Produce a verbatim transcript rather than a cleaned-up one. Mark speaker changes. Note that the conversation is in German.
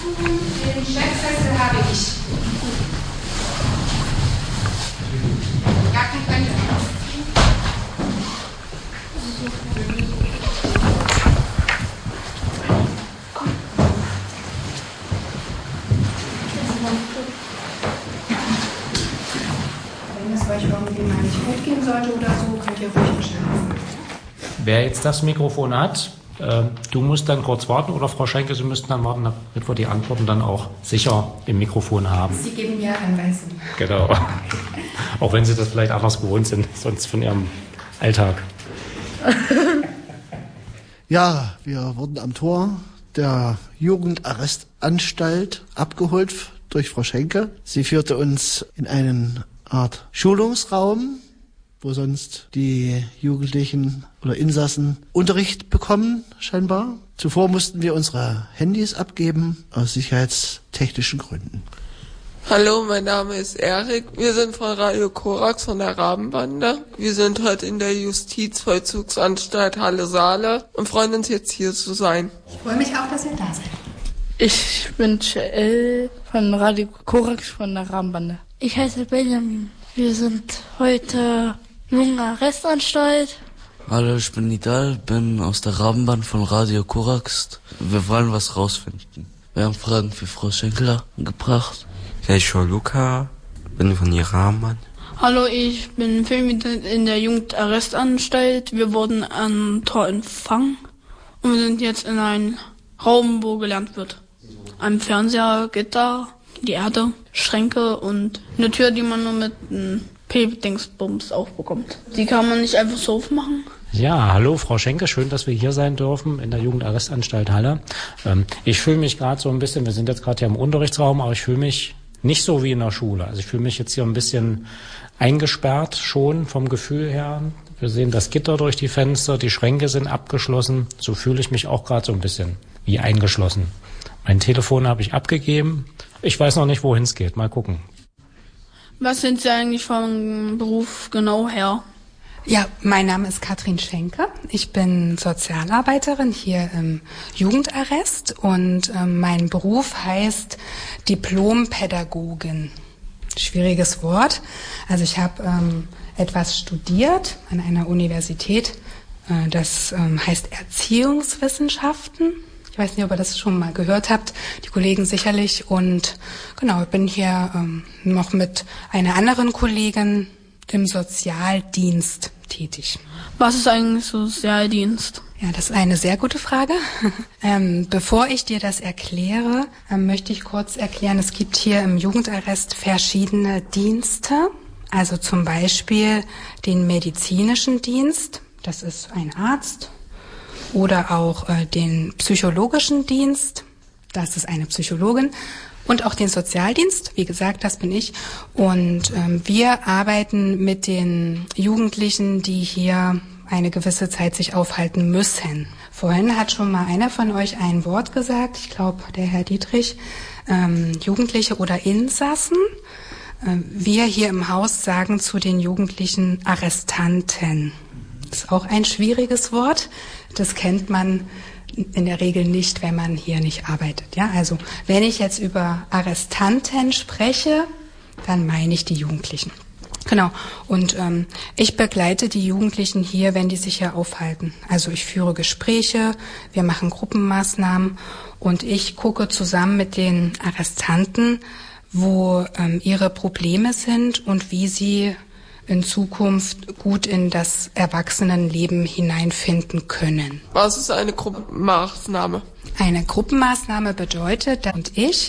Speaker 1: Den Chefsessel habe ich. Jacken könnt ihr ausziehen. Wenn es euch irgendwie mal nicht gut gehen sollte oder so, könnt ihr ruhig Bescheid sagen.
Speaker 2: Wer jetzt das Mikrofon hat, äh, du musst dann kurz warten oder Frau Schenke, Sie müssten dann warten, damit wir die Antworten dann auch sicher im Mikrofon haben.
Speaker 1: Sie geben mir Anweisungen.
Speaker 2: Genau. Auch wenn Sie das vielleicht anders gewohnt sind, sonst von Ihrem Alltag.
Speaker 3: Ja, wir wurden am Tor der Jugendarrestanstalt abgeholt durch Frau Schenke. Sie führte uns in einen Art Schulungsraum, wo sonst die Jugendlichen oder Insassen Unterricht bekommen, scheinbar. Zuvor mussten wir unsere Handys abgeben, aus sicherheitstechnischen Gründen.
Speaker 4: Hallo, mein Name ist Erik. Wir sind von Radio Korax von der Rabenbande. Wir sind heute in der Justizvollzugsanstalt Halle-Saale und freuen uns jetzt hier zu sein.
Speaker 1: Ich freue mich auch, dass ihr da seid.
Speaker 5: Ich bin Joel von Radio Korax von der Rabenbande.
Speaker 6: Ich heiße Benjamin. Wir sind heute Jugendarrestanstalt.
Speaker 7: Hallo, ich bin Nidal, bin aus der Rabenbande von Radio Korax. Wir wollen was rausfinden. Wir haben Fragen für Frau Schenkler gebracht.
Speaker 8: Ja, ich bin Luca, bin von der Rabenbande.
Speaker 5: Hallo, ich bin Film in der Jugendarrestanstalt. Wir wurden am Tor empfangen und wir sind jetzt in einem Raum, wo gelernt wird. Ein Fernseher, Gitter, die Erde, Schränke und eine Tür, die man nur mit einem P-Dingsbums aufbekommt. Die kann man nicht einfach so aufmachen.
Speaker 2: Ja, hallo Frau Schenke, schön, dass wir hier sein dürfen in der Jugendarrestanstalt Halle. Ähm, ich fühle mich gerade so ein bisschen, wir sind jetzt gerade hier im Unterrichtsraum, aber ich fühle mich nicht so wie in der Schule. Also ich fühle mich jetzt hier ein bisschen eingesperrt schon vom Gefühl her. Wir sehen das Gitter durch die Fenster, die Schränke sind abgeschlossen. So fühle ich mich auch gerade so ein bisschen wie eingeschlossen. Mein Telefon habe ich abgegeben. Ich weiß noch nicht, wohin es geht. Mal gucken.
Speaker 5: Was sind Sie eigentlich vom Beruf genau her?
Speaker 1: Ja, mein Name ist Katrin Schenke. Ich bin Sozialarbeiterin hier im Jugendarrest und äh, mein Beruf heißt Diplompädagogin. Schwieriges Wort. Also ich habe ähm, etwas studiert an einer Universität, äh, das ähm, heißt Erziehungswissenschaften. Ich weiß nicht, ob ihr das schon mal gehört habt, die Kollegen sicherlich. Und genau, ich bin hier ähm, noch mit einer anderen Kollegin im Sozialdienst tätig.
Speaker 5: Was ist eigentlich Sozialdienst?
Speaker 1: Ja, das ist eine sehr gute Frage. ähm, bevor ich dir das erkläre, ähm, möchte ich kurz erklären, es gibt hier im Jugendarrest verschiedene Dienste. Also zum Beispiel den medizinischen Dienst, das ist ein Arzt. Oder auch äh, den psychologischen Dienst, das ist eine Psychologin. Und auch den Sozialdienst, wie gesagt, das bin ich. Und ähm, wir arbeiten mit den Jugendlichen, die hier eine gewisse Zeit sich aufhalten müssen. Vorhin hat schon mal einer von euch ein Wort gesagt, ich glaube der Herr Dietrich, ähm, Jugendliche oder Insassen. Ähm, wir hier im Haus sagen zu den Jugendlichen Arrestanten. Das ist auch ein schwieriges Wort. Das kennt man in der Regel nicht, wenn man hier nicht arbeitet. Ja, also wenn ich jetzt über Arrestanten spreche, dann meine ich die Jugendlichen. Genau. Und ähm, ich begleite die Jugendlichen hier, wenn die sich hier aufhalten. Also ich führe Gespräche, wir machen Gruppenmaßnahmen und ich gucke zusammen mit den Arrestanten, wo ähm, ihre Probleme sind und wie sie in Zukunft gut in das Erwachsenenleben hineinfinden können.
Speaker 4: Was ist eine Gruppenmaßnahme?
Speaker 1: Eine Gruppenmaßnahme bedeutet, dass und ich